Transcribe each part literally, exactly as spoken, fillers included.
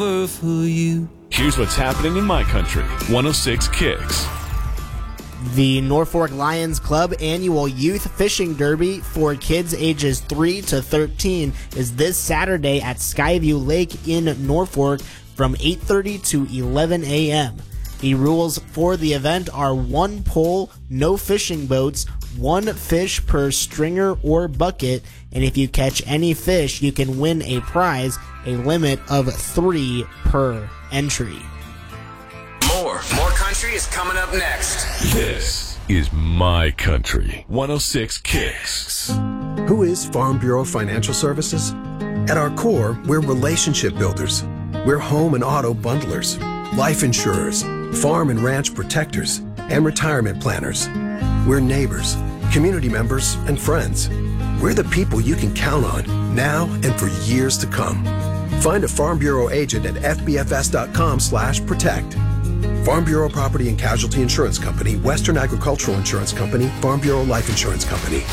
For you. Here's what's happening in my country. one oh six Kicks. The Norfolk Lions Club annual Youth Fishing Derby for kids ages three to thirteen is this Saturday at Skyview Lake in Norfolk from eight thirty to eleven a.m. The rules for the event are one pole, no fishing boats, one fish per stringer or bucket, and if you catch any fish, you can win a prize, a limit of three per entry. More, more country is coming up next. This is my country. one oh six Kicks. Who is Farm Bureau Financial Services? At our core, we're relationship builders. We're home and auto bundlers, life insurers, farm and ranch protectors, and retirement planners. We're neighbors, community members, and friends. We're the people you can count on now and for years to come. Find a Farm Bureau agent at f b f s dot com slash protect. Farm Bureau Property and Casualty Insurance Company, Western Agricultural Insurance Company, Farm Bureau Life Insurance Company.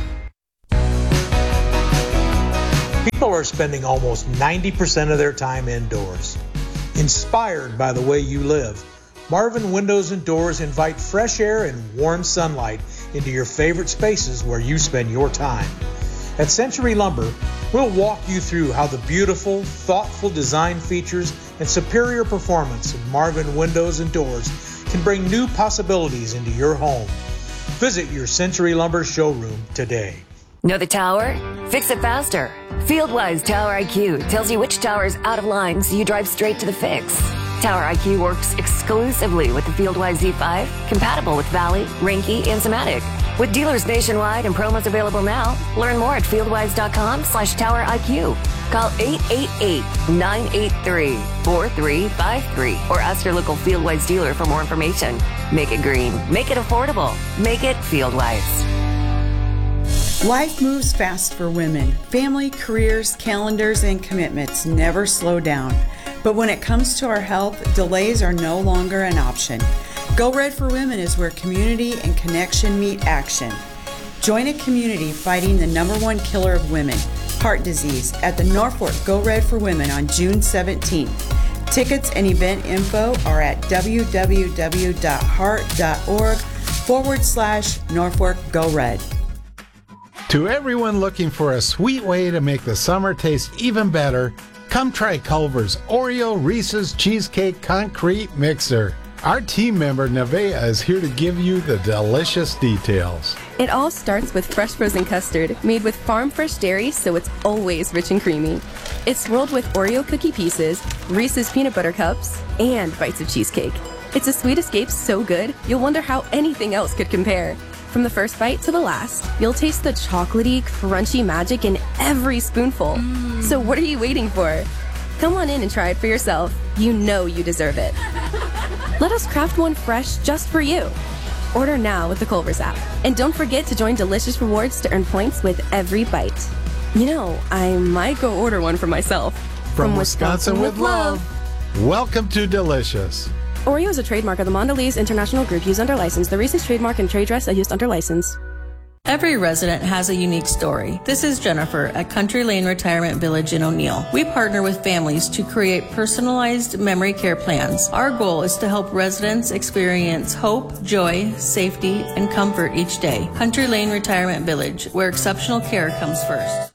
People are spending almost ninety percent of their time indoors. Inspired by the way you live, Marvin Windows and Doors invite fresh air and warm sunlight into your favorite spaces where you spend your time. At Century Lumber, we'll walk you through how the beautiful, thoughtful design features and superior performance of Marvin Windows and Doors can bring new possibilities into your home. Visit your Century Lumber showroom today. Know the tower? Fix it faster. FieldWise Tower I Q tells you which tower is out of line so you drive straight to the fix. Tower I Q works exclusively with the FieldWise Z five, compatible with Valley, Rinky, and Somatic. With dealers nationwide and promos available now, learn more at fieldwise.com slash Tower IQ. Call eight eight eight, nine eight three, four three five three or ask your local FieldWise dealer for more information. Make it green. Make it affordable. Make it FieldWise. Life moves fast for women. Family, careers, calendars, and commitments never slow down. But when it comes to our health, delays are no longer an option. Go Red for Women is where community and connection meet action. Join a community fighting the number one killer of women, heart disease, at the Norfolk Go Red for Women on June seventeenth. Tickets and event info are at www.heart.org forward slash Norfolk Go Red. To everyone looking for a sweet way to make the summer taste even better, come try Culver's Oreo Reese's Cheesecake Concrete Mixer. Our team member Nevaeh is here to give you the delicious details. It all starts with fresh frozen custard made with farm fresh dairy, so it's always rich and creamy. It's swirled with Oreo cookie pieces, Reese's peanut butter cups, and bites of cheesecake. It's a sweet escape so good, you'll wonder how anything else could compare. From the first bite to the last, you'll taste the chocolatey, crunchy magic in every spoonful. Mm. So what are you waiting for? Come on in and try it for yourself. You know you deserve it. Let us craft one fresh just for you. Order now with the Culver's app. And don't forget to join Delicious Rewards to earn points with every bite. You know, I might go order one for myself. From, From Wisconsin, Wisconsin with love. Welcome to Delicious. Oreo is a trademark of the Mondelez International Group used under license. The Reese's trademark and trade dress are used under license. Every resident has a unique story. This is Jennifer at Country Lane Retirement Village in O'Neill. We partner with families to create personalized memory care plans. Our goal is to help residents experience hope, joy, safety, and comfort each day. Country Lane Retirement Village, where exceptional care comes first.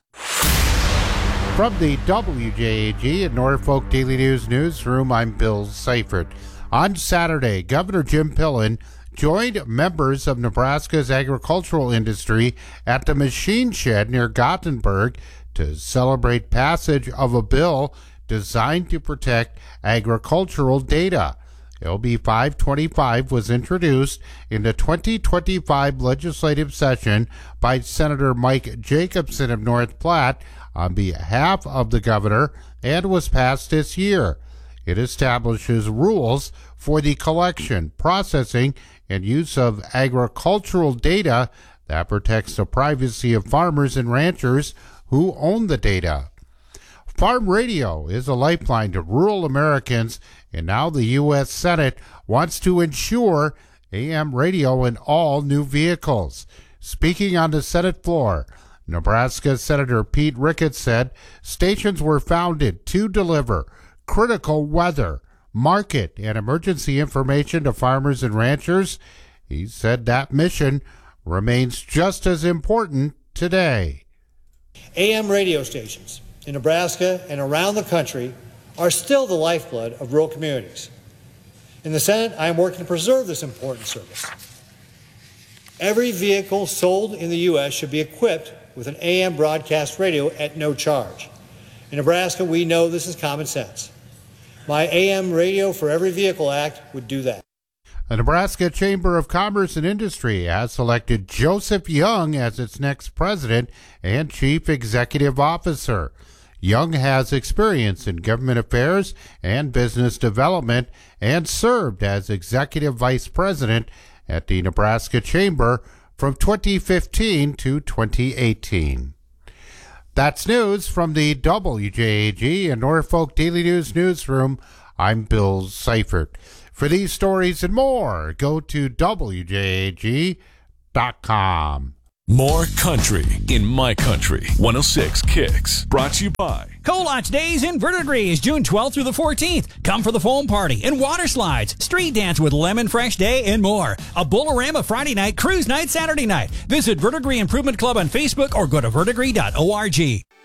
From the W J A G and Norfolk Daily News Newsroom, I'm Bill Seifert. On Saturday, Governor Jim Pillen joined members of Nebraska's agricultural industry at the Machine Shed near Gothenburg to celebrate passage of a bill designed to protect agricultural data. L B five twenty-five was introduced in the twenty twenty-five legislative session by Senator Mike Jacobson of North Platte on behalf of the governor and was passed this year. It establishes rules for the collection, processing, and use of agricultural data that protects the privacy of farmers and ranchers who own the data. Farm radio is a lifeline to rural Americans, and now the U S Senate wants to ensure A M radio in all new vehicles. Speaking on the Senate floor, Nebraska Senator Pete Ricketts said stations were founded to deliver critical weather, market, and emergency information to farmers and ranchers. He said that mission remains just as important today. A M radio stations in Nebraska and around the country are still the lifeblood of rural communities. In the Senate, I am working to preserve this important service. Every vehicle sold in the U S should be equipped with an A M broadcast radio at no charge. In Nebraska, we know this is common sense. My A M Radio for Every Vehicle Act would do that. The Nebraska Chamber of Commerce and Industry has selected Joseph Young as its next president and chief executive officer. Young has experience in government affairs and business development and served as executive vice president at the Nebraska Chamber from twenty fifteen to twenty eighteen. That's news from the W J A G and Norfolk Daily News newsroom. I'm Bill Seifert. For these stories and more, go to W J A G dot com. More country in my country. one oh six Kicks. Brought to you by Colot's Days in Verdigris is June twelfth through the fourteenth. Come for the foam party and water slides, street dance with Lemon Fresh Day, and more. A Bolorama Friday night, cruise night Saturday night. Visit Verdigris Improvement Club on Facebook or go to verdigris dot org.